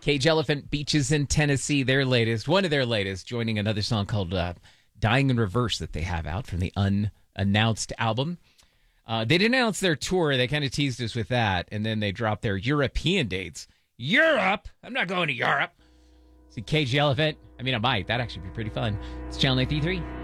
Cage Elephant Beaches in Tennessee, one of their latest, joining another song called Dying in Reverse that they have out from the unannounced album. They didn't announce their tour. They kind of teased us with that, and then they dropped their European dates. Europe? I'm not going to Europe. See Cage Elephant. I mean, I might. That'd actually be pretty fun. It's Channel 93.